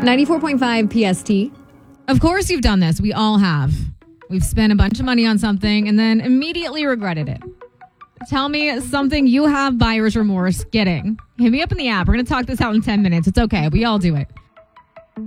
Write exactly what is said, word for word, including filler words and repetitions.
ninety-four point five P S T. Of course you've done this. We all have. We've spent a bunch of money on something and then immediately regretted it. Tell me something you have buyer's remorse getting. Hit me up in the app. We're going to talk this out in ten minutes. It's okay. We all do it.